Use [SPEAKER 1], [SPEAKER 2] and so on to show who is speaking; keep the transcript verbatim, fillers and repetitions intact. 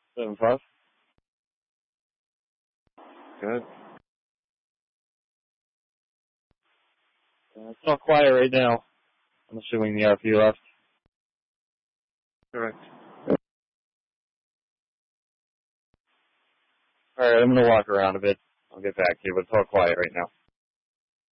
[SPEAKER 1] Seven five. Good. Uh, it's not quiet right now. I'm assuming the R P left. Correct. Alright, I'm gonna walk around a bit. I'll get back to you, but it's all quiet right now.